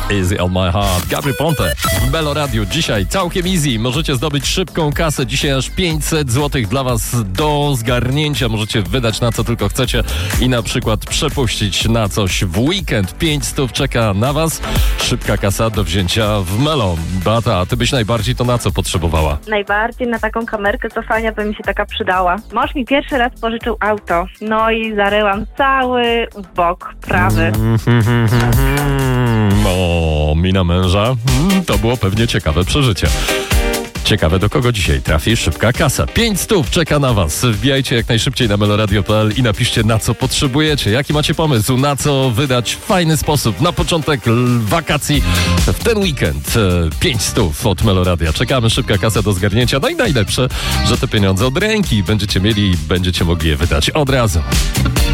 Easy on my heart. Gabry Ponte w Melo Radio. Dzisiaj całkiem easy. Możecie zdobyć szybką kasę. Dzisiaj aż 500 zł dla was do zgarnięcia. Możecie wydać na co tylko chcecie i na przykład przepuścić na coś w weekend. 500 czeka na was. Szybka kasa do wzięcia w Melo. Beata, ty byś najbardziej to na co potrzebowała? Najbardziej na taką kamerkę cofania by mi się taka przydała. Mąż mi pierwszy raz pożyczył auto. No i zaryłam cały bok prawy. O, mina męża. To było pewnie ciekawe przeżycie. Ciekawe, do kogo dzisiaj trafi szybka kasa. 500 czeka na was. Wbijajcie jak najszybciej na meloradio.pl i napiszcie, na co potrzebujecie. Jaki macie pomysł, na co wydać w fajny sposób na początek wakacji w ten weekend. 500 od Meloradia. Czekamy, szybka kasa do zgarnięcia. No i najlepsze, że te pieniądze od ręki będziecie mieli i będziecie mogli je wydać od razu.